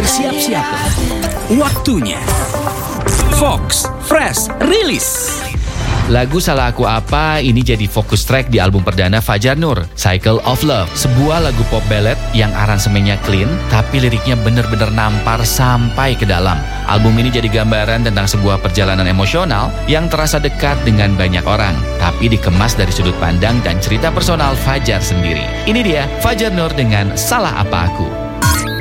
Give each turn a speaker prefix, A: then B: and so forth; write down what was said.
A: Bersiap-siaplah. Waktunya Fox Fresh Release.
B: Lagu Salah Aku Apa ini jadi fokus track di album perdana Fajar Nur, Cycle of Love. Sebuah lagu pop ballad yang aransemennya clean, tapi liriknya bener-bener nampar sampai ke dalam. Album ini jadi gambaran tentang sebuah perjalanan emosional yang terasa dekat dengan banyak orang, tapi dikemas dari sudut pandang dan cerita personal Fajar sendiri. Ini dia, Fajar Nur dengan Salah Apa Aku.